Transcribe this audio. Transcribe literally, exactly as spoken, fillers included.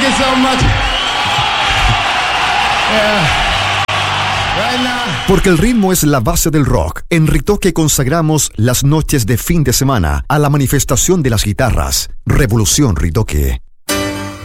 Thank you so much. Yeah. Right now. Porque el ritmo es la base del rock. En Ritoque consagramos las noches de fin de semana a la manifestación de las guitarras. Revolución Ritoque.